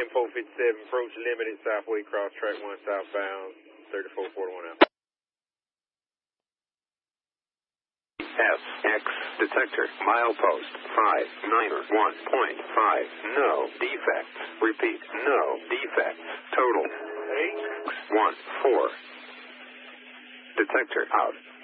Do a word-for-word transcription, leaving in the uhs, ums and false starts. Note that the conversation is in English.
four fifty-seven, approach limited, southway, cross track one southbound, thirty-four forty-one out. S X detector milepost five nine one point five. No defects. Repeat, no defects. Total eight one four. Detector out.